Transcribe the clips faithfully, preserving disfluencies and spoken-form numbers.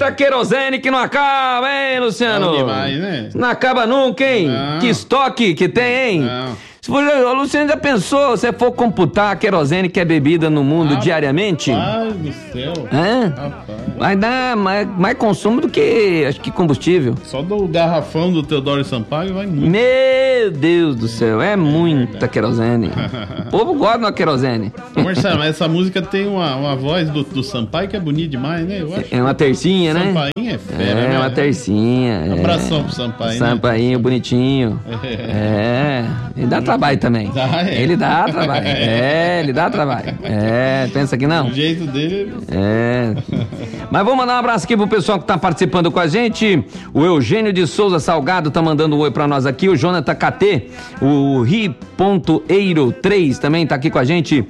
Eita, querosene que não acaba, hein, Luciano? Não demais, né? Não acaba nunca, hein? Não. Que estoque que tem, hein? Não. Se for, ô, Luciano, já pensou, se for computar a querosene que é bebida no mundo Ah, diariamente? Pai do céu. Hã? Rapaz. Vai dar mais, mais consumo do que, acho que, combustível. Só do garrafão do Teodoro Sampaio vai muito. Meu Deus do céu, é muita querosene. O povo gosta de uma querosene. Ô, Marcelo, mas essa música tem uma, uma voz do, do Sampaio que é bonita demais, né? Eu acho. É uma tercinha, né? Sampainho é fera, É, né? uma tercinha. Um é. abração pro Sampaio, né? Sampainho, bonitinho. É. Ele dá trabalho também. Dá, é. Ele dá trabalho. É, ele dá trabalho. É, pensa que não? O jeito dele. É. Mas vamos mandar um abraço aqui pro pessoal que tá participando com a gente. O Eugênio de Souza Salgado tá mandando um oi pra nós aqui. O Jonathan K T. O Ri.eiro três também tá aqui com a gente.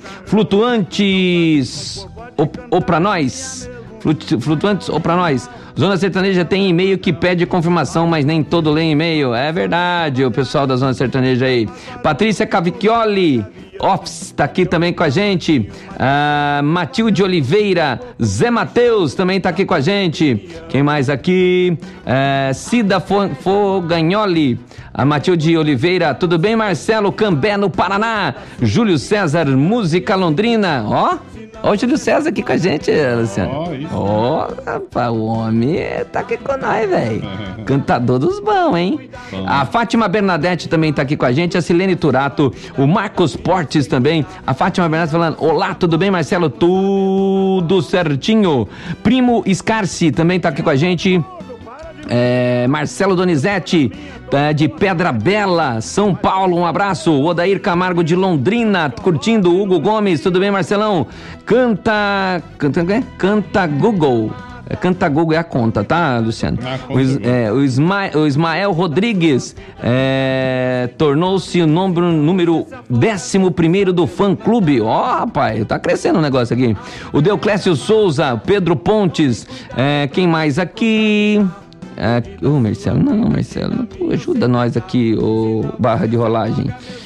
Flutuantes. Ou, ou pra nós. Flut- Flutuantes ou pra nós. Zona Sertaneja tem e-mail que pede confirmação, mas nem todo lê e-mail. É verdade, o pessoal da Zona Sertaneja aí. Patrícia Cavicchioli Office tá aqui também com a gente. Ah, Matilde Oliveira, Zé Mateus também tá aqui com a gente. Quem mais aqui? É, Cida Fo- Fogagnoli. A Matilde Oliveira, tudo bem, Marcelo? Cambé no Paraná. Júlio César, Música Londrina. Ó, ó o Júlio César aqui com a gente, Luciano. Ó, isso. Ó, rapaz, o homem tá aqui com nós, velho. Cantador dos bons, hein? Bom. A Fátima Bernadette também tá aqui com a gente. A Silene Turato, o Marcos Portes também. A Fátima Bernadette falando: olá, tudo bem, Marcelo? Tudo certinho. Primo Scarci também tá aqui com a gente. É, Marcelo Donizete, tá, de Pedra Bela, São Paulo, um abraço. Odair Camargo de Londrina, curtindo. Hugo Gomes, tudo bem, Marcelão? Canta. Canta o quê? Canta Google. É, Canta Google é a conta, tá, Luciano? A conta O, Is- mesmo. é, o, Isma, o Ismael Rodrigues é, tornou-se o número, número décimo primeiro do fã-clube. Ó, rapaz, tá crescendo o negócio aqui. O Deoclésio Souza, Pedro Pontes, é, quem mais aqui? É, ô, Marcelo, não, Marcelo, pô, ajuda nós aqui, ô Barra de Rolagem.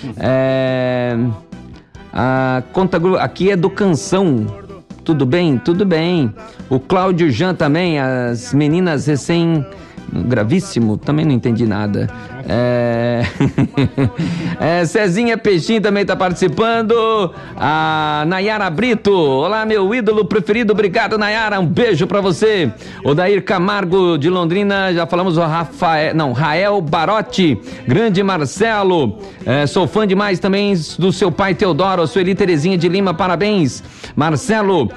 É, a conta gru- aqui é do Canção. Tudo bem? Tudo bem. O Cláudio Jan também, as meninas recém... Gravíssimo, também não entendi nada. É... é, Cezinha Peixinho também tá participando. A Nayara Brito, olá, meu ídolo preferido, obrigado, Nayara, um beijo pra você. Odair Camargo de Londrina, já falamos o Rafael, não, Rael Barotti, grande Marcelo, é, sou fã demais também do seu pai Teodoro. Sueli Terezinha de Lima, parabéns. Marcelo,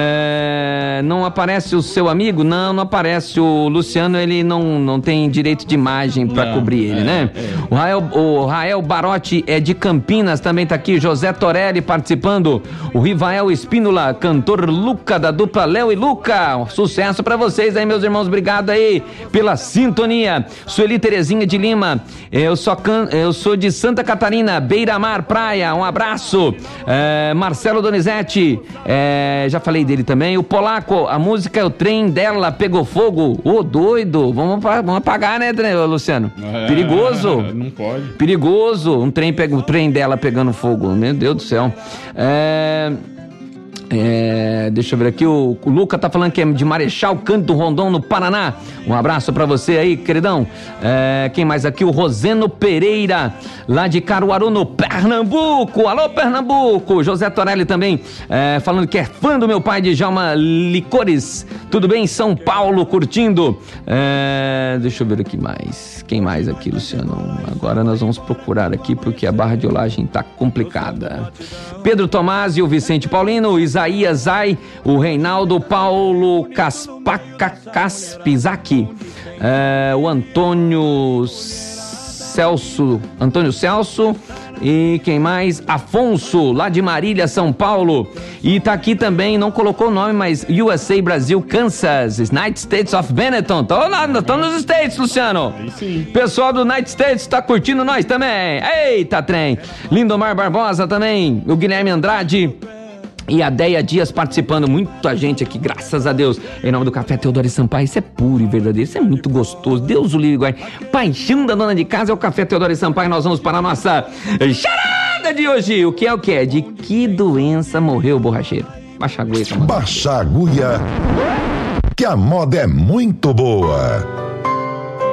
é, não aparece o seu amigo? Não, não aparece. O Luciano, ele não, não tem direito de imagem pra Não, cobrir ele, é, né? é. O Rael, o Rael Barotti é de Campinas, também tá aqui. José Torelli participando. O Rivael Espínola, cantor Luca, da dupla Léo e Luca. Um sucesso pra vocês aí, meus irmãos. Obrigado aí pela sintonia. Sueli Terezinha de Lima, eu, só can... eu sou de Santa Catarina, Beira-Mar, Praia. Um abraço. É, Marcelo Donizete, é, já falei dele também. O Polaco, a música é o Trem Dela Pegou Fogo. Ô, doido. Vamos, apa- vamos apagar, né, Luciano? É, Perigoso. Não pode. Perigoso, um trem, pega, um trem dela pegando fogo, meu Deus do céu. É, é, deixa eu ver aqui, o, o Luca tá falando que é de Marechal Cândido Rondon, no Paraná. Um abraço pra você aí, queridão. É, quem mais aqui? O Roseno Pereira, lá de Caruaru, no Pernambuco. Alô, Pernambuco. José Torelli também, é, falando que é fã do meu pai, de Djalma Licores. Tudo bem? São Paulo, curtindo. É, deixa eu ver aqui mais. Quem mais aqui, Luciano? Agora nós vamos procurar aqui, porque a barra de olagem tá complicada. Pedro Tomás e o Vicente Paulino, o Isaías Zay, o Reinaldo Paulo Caspaca Caspizaki, é, o Antônio Celso, Antônio Celso, e quem mais? Afonso, lá de Marília, São Paulo. E tá aqui também, não colocou o nome, mas U S A Brasil, Kansas, United States of Benetton. Tô lá, tô nos States, Luciano. Aí sim. Pessoal do United States tá curtindo nós também. Eita, trem. Lindomar Barbosa também, o Guilherme Andrade. E a Deia Dias participando, muita gente aqui, graças a Deus. Em nome do Café Teodoro Sampaio, isso é puro e verdadeiro, isso é muito gostoso. Deus o livre, guarde. Paixão da dona de casa é o Café Teodoro Sampaio. Nós vamos para a nossa charada de hoje. O que é o que é? De que doença morreu o borracheiro? Baixa a agulha, mano. Baixa a agulha que a moda é muito boa.